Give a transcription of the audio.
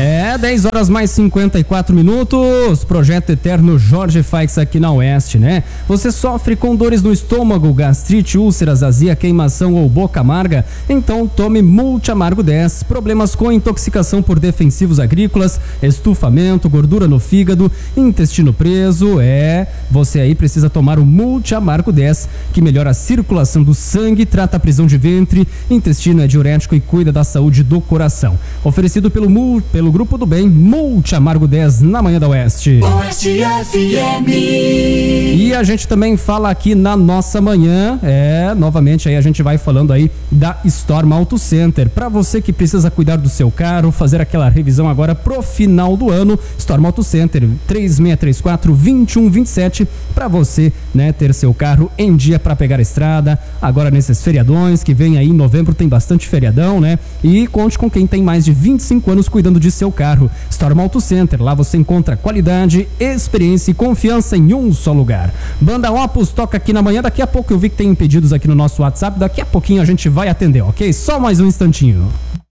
10 horas mais 54 minutos, Projeto Eterno Jorge Faix aqui na Oeste, né? Você sofre com dores no estômago, gastrite, úlceras, azia, queimação ou boca amarga? Então tome Multiamargo 10. Problemas com intoxicação por defensivos agrícolas, estufamento, gordura no fígado, intestino preso, você aí precisa tomar o Multiamargo 10, que melhora a circulação do sangue, trata a prisão de ventre, intestino é diurético e cuida da saúde do coração. Oferecido pelo Grupo do Bem, Multiamargo 10 na manhã da Oeste. Oeste FM. E a gente também fala aqui na nossa manhã, novamente aí a gente vai falando aí da Storm Auto Center. Para você que precisa cuidar do seu carro, fazer aquela revisão agora pro final do ano, Storm Auto Center 3634-2127, para você, né, ter seu carro em dia para pegar a estrada. Agora nesses feriadões que vem aí em novembro, tem bastante feriadão, né? E conte com quem tem mais de 25 anos cuidando de seu carro. Storm Auto Center, lá você encontra qualidade, experiência e confiança em um só lugar. Banda Opus toca aqui na manhã. Daqui a pouco eu vi que tem pedidos aqui no nosso WhatsApp. Daqui a pouquinho a gente vai atender, ok? Só mais um instantinho.